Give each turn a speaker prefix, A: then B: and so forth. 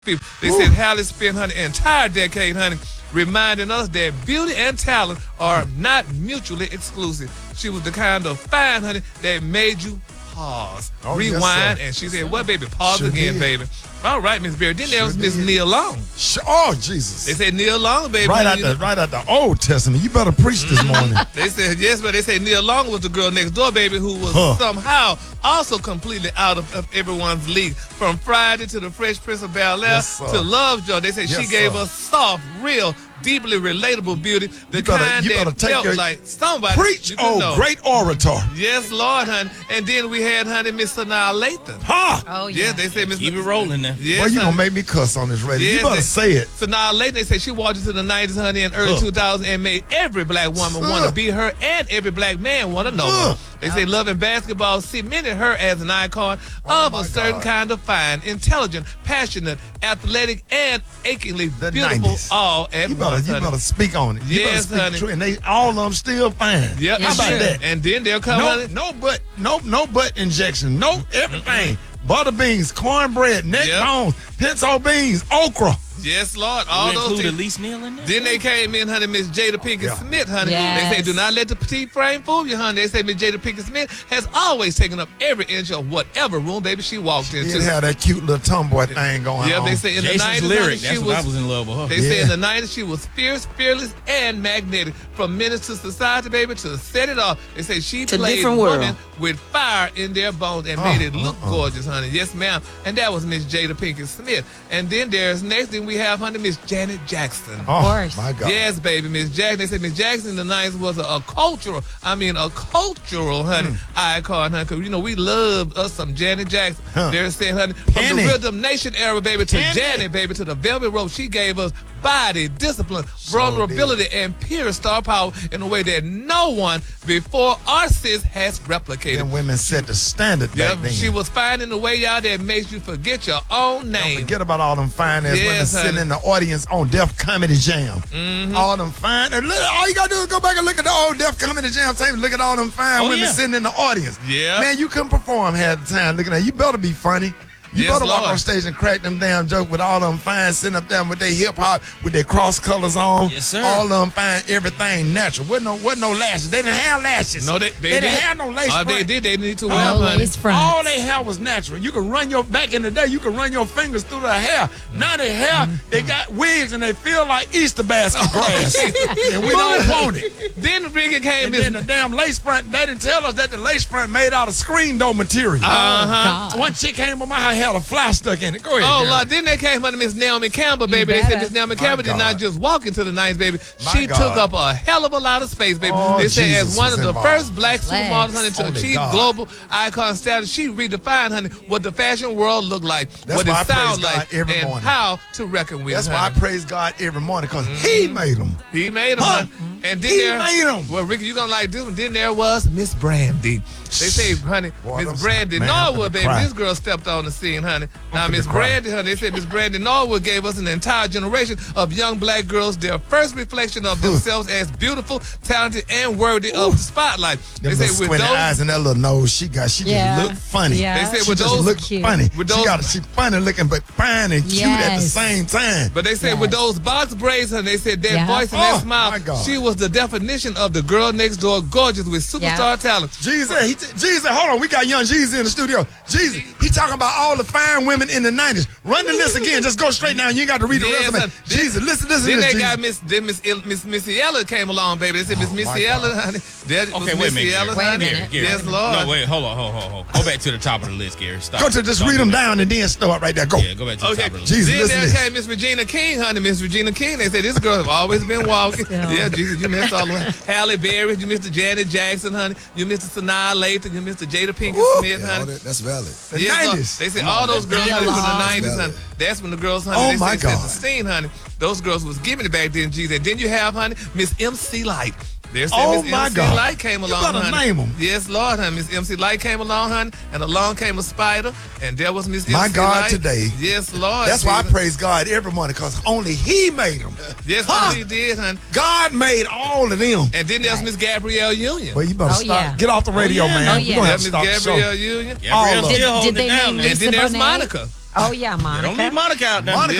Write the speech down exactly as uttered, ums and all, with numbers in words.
A: people. They
B: Ooh.
A: said Halle spent her entire decade, honey, reminding us that beauty and talent are not mutually exclusive. She was the kind of fine, honey, that made you pause,
B: oh,
A: rewind,
B: yes,
A: and she said, "What, baby? Pause
B: sure
A: again,
B: did.
A: baby." All right, Miss Berry. Then there
B: Sure
A: was Miss
B: did.
A: Neil Long.
B: Oh, Jesus.
A: They said Neil Long, baby.
B: Right out the right out the Old Testament. You better preach this morning.
A: They said yes, but they said Neil Long was the girl next door, baby, who was
B: Huh.
A: somehow also completely out of, of everyone's league. From Friday to the Fresh Prince of Bel Air
B: Yes, sir.
A: to Lovejoy, they said
B: Yes,
A: she gave
B: sir.
A: us soft, real, deeply relatable beauty. The
B: You better-
A: kind
B: you better
A: that
B: take
A: felt
B: your-
A: like somebody.
B: Preach,
A: you could
B: oh,
A: know.
B: great orator.
A: Yes, Lord, honey. And then we had, honey, Miss Sanaa Lathan.
B: Huh?
C: Oh, yeah.
A: Yes, they said Miss
D: Keep it rolling now.
A: Yes,
B: Boy, you
A: honey.
B: gonna make me cuss on this radio.
A: Yes,
B: you better
A: they-
B: say it.
A: Sanaa Lathan, they said she walked into the nineties, honey, in early
B: Huh.
A: two thousand and made every black woman want
B: Huh.
A: to be her and every black man want to know
B: Huh.
A: her. They say loving basketball cemented her as an icon of
B: my
A: a certain
B: God.
A: kind of fine, intelligent, passionate, athletic, and achingly
B: The
A: beautiful
B: nineties.
A: all at
B: You better,
A: once,
B: you
A: honey.
B: better speak on it. You
A: Yes,
B: better speak
A: honey.
B: true. And they all of them still fine.
A: Yep,
B: How about
A: sure.
B: that?
A: And then they'll come,
B: No,
A: honey.
B: no butt, no, no butt injection, no everything. Butter beans, cornbread, neck
A: Yep.
B: bones, pinto beans, okra.
A: Yes, Lord. All
D: You
A: those
D: include
A: things.
D: Elise Neal in there?
A: Then they came in, honey, Miss Jada Pinkett
B: Yeah.
A: Smith, honey.
C: Yes.
A: They say, do not let the petite frame fool you, honey. They say Miss Jada Pinkett Smith has always taken up every inch of whatever room, baby, she walked into.
B: Did have that cute little tomboy thing going
A: Yeah,
B: on.
A: they say in the
D: Jason's
A: nineties,
D: lyric.
A: honey,
D: That's
A: she
D: what
A: was.
D: I was in love with her.
A: They say
B: Yeah.
A: in the nineties she was fierce, fearless, and magnetic. From menace to society, baby, to set it off. They say she
C: It's a
A: played
C: different
A: women
C: world.
A: with fire in their bones and
B: Oh,
A: made it look
B: uh-uh.
A: gorgeous, honey. Yes, ma'am. And that was Miss Jada Pinkett Smith. And then there's next thing we have, honey, Miss Janet Jackson.
B: Oh,
C: course.
B: my God.
A: Yes, baby, Miss Jackson. They said Miss Jackson in the nineties was a, a cultural, I mean, a cultural, honey, icon, honey. Because, you know, we love us some Janet Jackson.
B: Huh.
A: They're saying, honey, from
B: Penny.
A: the Rhythm Nation era, baby, to
B: Penny.
A: Janet, baby, to the Velvet Rope. She gave us body, discipline, vulnerability, and pure star power in a way that no one before our sis has replicated.
B: Them women set the standard
A: Yeah,
B: back then.
A: she was fine in a way, y'all, that makes you forget your own
B: Don't
A: name.
B: forget about all them fine ass women
A: Yes,
B: sitting
A: honey.
B: in the audience on Def Comedy Jam.
A: Mm-hmm.
B: All them fine. and look, all you gotta do is go back and look at the old Def Comedy Jam tape. Look at all them fine
D: Oh,
B: women
D: yeah.
B: sitting in the audience.
A: Yeah.
B: Man, you couldn't perform half the time looking at you. Better be funny. You
A: Yes,
B: better walk
A: Lord.
B: on stage and crack them damn jokes with all them fine sitting up there with their hip hop, with their cross colors on.
D: Yes, sir.
B: All them fine, everything natural. Wasn't no, wasn't no lashes. They didn't have lashes.
A: No, they, they,
B: didn't
A: did.
B: have no lace
A: Oh, they
B: front.
A: did. They need to wear
C: No
A: them, honey.
C: lace front.
B: All they hair was natural. You can run your back in the day. You can run your fingers through the hair. Now they hair, they got wigs and they feel like Easter basket grass, and we don't want it.
A: Then Ricky came
B: And
A: in.
B: then the damn lace front. They didn't tell us that the lace front made out of screen door material.
A: Uh-huh.
C: God.
B: One chick came on my house, had a fly stuck in it. Go ahead.
A: Oh,
B: girl.
A: Lord. Then they came under Miss Naomi Campbell,
C: You
A: baby. They said
C: better.
A: Miss Naomi
B: My
A: Campbell did not
B: God.
A: just walk into the nights, baby.
B: My
A: She
B: God.
A: took up a hell of a lot of space, baby.
B: Oh,
A: they said
B: Jesus
A: as one
B: was
A: of the
B: involved.
A: first black
C: Flex.
A: supermodels, honey, to
B: Only
A: achieve
B: God.
A: global icon status, she redefined, honey, what the fashion world looked like,
B: That's
A: what
B: why I
A: it
B: praise
A: sounds
B: God
A: like,
B: every
A: and
B: morning.
A: how to reckon with.
B: That's why I
A: honey.
B: praise God every morning because He made them.
A: He made them.
B: Huh?
A: Huh? And then
B: He
A: there,
B: made 'em.
A: Well, Ricky, you gonna like this one. Then there was Miss Brandy. They say, honey,
B: Boy, them-
A: Miss Brandy
B: man, I'm
A: Norwood,
B: finna
A: baby.
B: cry.
A: This girl stepped on the scene, honey. Now,
B: finna
A: Miss
B: cry.
A: Brandy, honey, they said Miss Brandy Norwood gave us an entire generation of young black girls their first reflection of themselves as beautiful, talented, and worthy of the spotlight.
B: Them
A: They say
B: little
A: with
B: squinty
A: those.
B: eyes and that little nose she got, she
C: Yeah.
B: just look funny.
C: Yeah.
A: They said
B: She
A: with
B: just
A: those-
B: look
C: Cute.
B: funny.
A: With
B: she
A: those-
B: got she funny looking, but fine and cute at the
C: Yes.
B: same time.
A: But they said with
C: Yes.
A: those box braids, honey, they said that
C: Yeah.
A: voice and
B: Oh,
A: that smile,
B: my God.
A: she was the definition of the girl next door, gorgeous with superstar
C: Yeah.
A: talent.
B: Jesus, he t- Jesus, hold on, we got young Jesus in the studio. Jesus, he talking about all the fine women in the nineties. Run the list again, just go straight down. You ain't got to read the
A: Yes,
B: resume.
A: sir.
B: Jesus, listen, listen
A: Then
B: to this.
A: they got
B: Jesus.
A: Miss then Miss Il- Miss Missy Ella came along, baby. They said Miss
B: Oh, my
A: Missy Ella,
B: God.
A: honey. That was
D: Okay, wait a
A: Missy
D: minute.
A: Ella,
C: Wait a
A: honey.
C: minute.
D: Gary.
A: Yes, Lord.
D: No, wait, hold on, hold on, hold on. Go back to the top of the list, Gary. Stop.
B: Go to just
D: Don't
B: read
D: do
B: them
D: that.
B: down and then start right there. Go.
D: Yeah, go back to the
A: Okay,
D: top of the list.
B: Jesus,
A: then
B: listen
A: there
B: to this.
A: came Miss Regina King, honey. Miss Regina King. They said this girl have always been walking.
C: Yeah.
A: Yeah, Jesus, you missed all the way. Halle Berry, you missed the Janet Jackson, honey. You missed the Sanaa Lathan. You missed the Jada Pinkett
B: Woo.
A: Smith,
E: Yeah, all
A: honey.
E: that, that's valid.
B: The
A: Yes, Lord.
B: nineties.
A: They said all those girls
C: Real
A: honey, from the
C: long.
A: nineties, honey. That's when the girls, honey,
B: Oh,
A: they
B: my
A: said set
B: God.
A: the scene, honey. Those girls was giving it back then, Jesus. And then you have, honey, Miss M C Light. There's
B: Oh,
A: Miss
B: my
A: M C
B: God.
A: Light came
B: You
A: along,
B: better
A: honey.
B: name 'em.
A: Yes, Lord, honey. Miss M C Light came along, honey, and along came a spider, and there was Miss
B: My
A: M C
B: God,
A: Light.
B: today.
A: Yes, Lord.
B: That's why I
A: Jesus.
B: praise God every morning because only He made them.
A: Yes,
B: Huh?
A: honey, he did, honey.
B: God made all of them.
A: And then there's Miss Gabrielle Union.
B: Well, you better
C: Oh,
B: start.
C: yeah.
B: Get off the radio,
D: Oh, yeah.
B: man.
C: Oh,
B: We're
C: yeah.
B: gonna
A: Yeah,
B: have to
A: Miss
B: stop the show.
A: Gabrielle Union.
D: Gabrielle
B: All
D: still
B: of
C: Did,
D: holding
C: did they
D: it down,
C: name
D: man.
A: And
C: Lisa
A: then there's
C: Bonet?
A: Monica.
C: Oh, yeah, Monica.
D: Don't leave Monica out there.
B: Monica